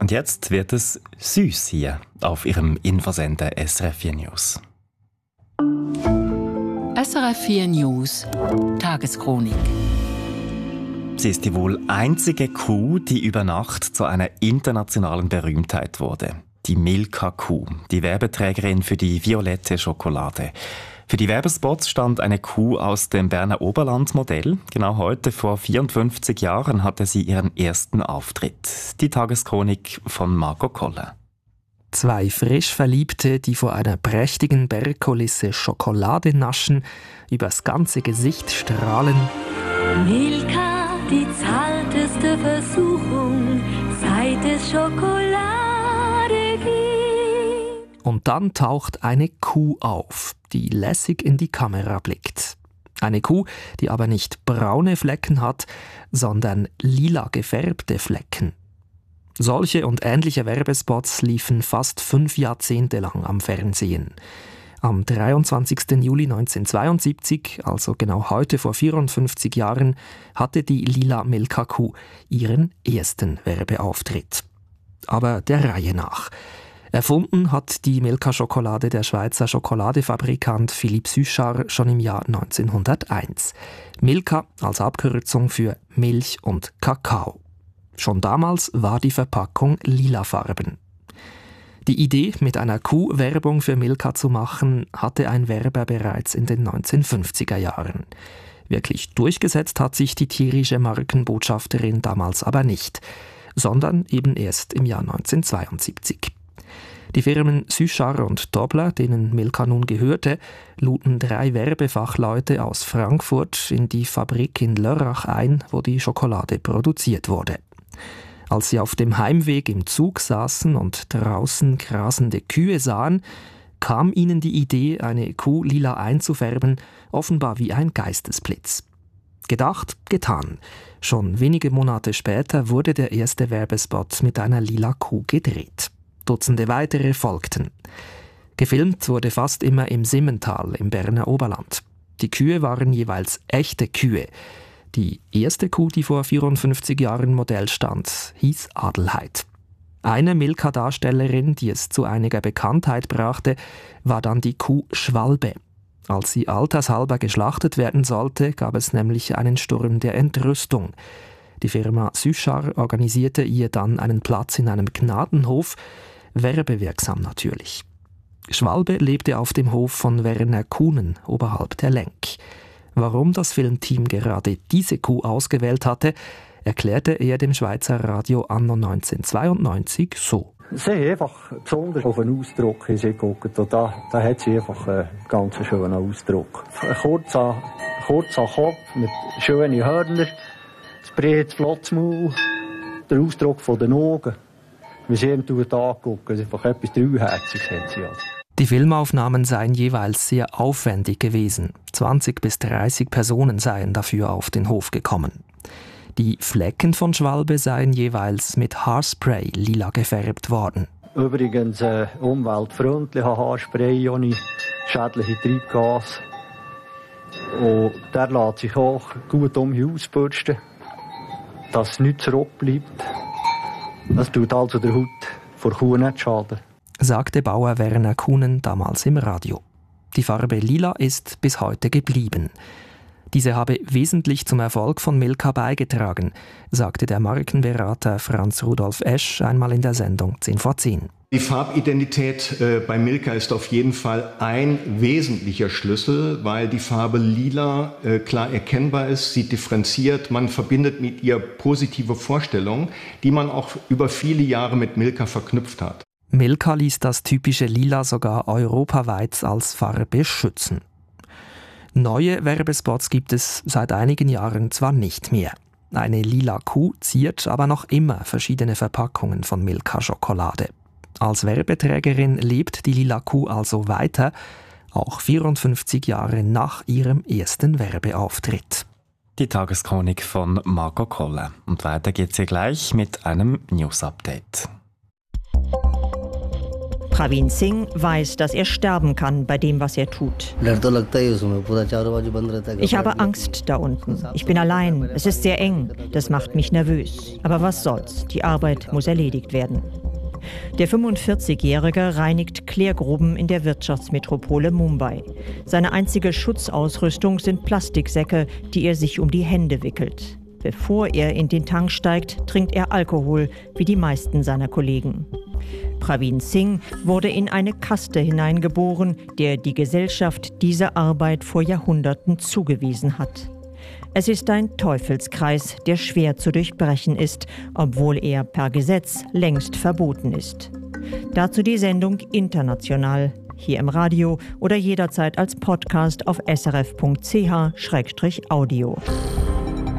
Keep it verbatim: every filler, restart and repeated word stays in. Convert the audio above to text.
Und jetzt wird es süß hier auf Ihrem Infosender S R F vier News. S R F vier News Tageschronik. Sie ist die wohl einzige Kuh, die über Nacht zu einer internationalen Berühmtheit wurde. Die Milka-Kuh, die Werbeträgerin für die violette Schokolade. Für die Werbespots stand eine Kuh aus dem Berner Oberland-Modell. Genau heute, vor vierundfünfzig Jahren, hatte sie ihren ersten Auftritt. Die Tageschronik von Marco Koller. Zwei frisch Verliebte, die vor einer prächtigen Bergkulisse Schokolade naschen, übers ganze Gesicht strahlen. Milka, die zarteste Versuchung, seit es Schokolade gibt. Und dann taucht eine Kuh auf, die lässig in die Kamera blickt. Eine Kuh, die aber nicht braune Flecken hat, sondern lila gefärbte Flecken. Solche und ähnliche Werbespots liefen fast fünf Jahrzehnte lang am Fernsehen. Am dreiundzwanzigsten Juli neunzehnhundertzweiundsiebzig, also genau heute vor vierundfünfzig Jahren, hatte die lila Milka-Kuh ihren ersten Werbeauftritt. Aber der Reihe nach. Erfunden hat die Milka-Schokolade der Schweizer Schokoladefabrikant Philippe Suchard schon im Jahr neunzehnhunderteins. Milka als Abkürzung für Milch und Kakao. Schon damals war die Verpackung lilafarben. Die Idee, mit einer Kuh Werbung für Milka zu machen, hatte ein Werber bereits in den neunzehnhundertfünfziger Jahren. Wirklich durchgesetzt hat sich die tierische Markenbotschafterin damals aber nicht, sondern eben erst im Jahr neunzehnhundertzweiundsiebzig. Die Firmen Suchard und Dobler, denen Milka nun gehörte, luden drei Werbefachleute aus Frankfurt in die Fabrik in Lörrach ein, wo die Schokolade produziert wurde. Als sie auf dem Heimweg im Zug saßen und draußen grasende Kühe sahen, kam ihnen die Idee, eine Kuh lila einzufärben, offenbar wie ein Geistesblitz. Gedacht, getan. Schon wenige Monate später wurde der erste Werbespot mit einer lila Kuh gedreht. Dutzende weitere folgten. Gefilmt wurde fast immer im Simmental im Berner Oberland. Die Kühe waren jeweils echte Kühe. Die erste Kuh, die vor vierundfünfzig Jahren Modell stand, hieß Adelheid. Eine Milka-Darstellerin, die es zu einiger Bekanntheit brachte, war dann die Kuh Schwalbe. Als sie altershalber geschlachtet werden sollte, gab es nämlich einen Sturm der Entrüstung. Die Firma Suchard organisierte ihr dann einen Platz in einem Gnadenhof, werbewirksam natürlich. Schwalbe lebte auf dem Hof von Werner Kuhnen oberhalb der Lenk. Warum das Filmteam gerade diese Kuh ausgewählt hatte, erklärte er dem Schweizer Radio anno neunzehnhundertzweiundneunzig so. Sie haben einfach besonders auf einen Ausdruck geguckt. Und da, da hat sie einfach einen ganz schönen Ausdruck. Ein kurzer, kurzer Kopf mit schönen Hörnern, das breites, flottes Maul, der Ausdruck von den Augen. Wie sie ihm angucken, ist einfach etwas Treuherziges hat sie. Die Filmaufnahmen seien jeweils sehr aufwendig gewesen. zwanzig bis dreißig Personen seien dafür auf den Hof gekommen. Die Flecken von Schwalbe seien jeweils mit Haarspray lila gefärbt worden. Übrigens äh, umweltfreundlicher Haarspray ohne schädliche Treibgase. Und der lässt sich auch gut um die Haut ausbürsten, dass es nicht zurückbleibt. Das tut also der Haut vor Kuh nicht schaden, sagte Bauer Werner Kuhnen damals im Radio. Die Farbe lila ist bis heute geblieben. Diese habe wesentlich zum Erfolg von Milka beigetragen, sagte der Markenberater Franz Rudolf Esch einmal in der Sendung zehn vor zehn. Die Farbidentität äh, bei Milka ist auf jeden Fall ein wesentlicher Schlüssel, weil die Farbe lila äh, klar erkennbar ist, sie differenziert, man verbindet mit ihr positive Vorstellungen, die man auch über viele Jahre mit Milka verknüpft hat. Milka ließ das typische Lila sogar europaweit als Farbe schützen. Neue Werbespots gibt es seit einigen Jahren zwar nicht mehr. Eine lila Kuh ziert aber noch immer verschiedene Verpackungen von Milka-Schokolade. Als Werbeträgerin lebt die lila Kuh also weiter, auch vierundfünfzig Jahre nach ihrem ersten Werbeauftritt. Die Tageschronik von Marco Koller. Und weiter geht's hier gleich mit einem News-Update. Praveen Singh weiß, dass er sterben kann bei dem, was er tut. Ich habe Angst da unten. Ich bin allein. Es ist sehr eng. Das macht mich nervös. Aber was soll's? Die Arbeit muss erledigt werden. Der fünfundvierzigjährige reinigt Klärgruben in der Wirtschaftsmetropole Mumbai. Seine einzige Schutzausrüstung sind Plastiksäcke, die er sich um die Hände wickelt. Bevor er in den Tank steigt, trinkt er Alkohol, wie die meisten seiner Kollegen. Praveen Singh wurde in eine Kaste hineingeboren, der die Gesellschaft diese Arbeit vor Jahrhunderten zugewiesen hat. Es ist ein Teufelskreis, der schwer zu durchbrechen ist, obwohl er per Gesetz längst verboten ist. Dazu die Sendung International, hier im Radio oder jederzeit als Podcast auf s r f punkt c h schrägstrich audio.